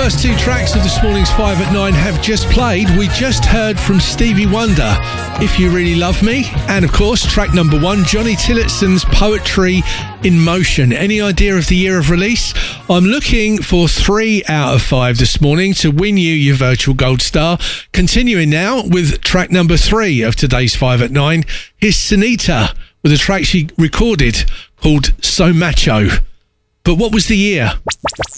first two tracks of this morning's 5 at 9 have just played. We just heard from Stevie Wonder, If You Really Love Me, and of course track number 1, Johnny Tillotson's Poetry in Motion. Any idea of the year of release? I'm looking for 3 out of 5 this morning to win you your virtual gold star. Continuing now with track number 3 of today's 5 at 9. Here's Sunita with a track she recorded called So Macho. But what was the year?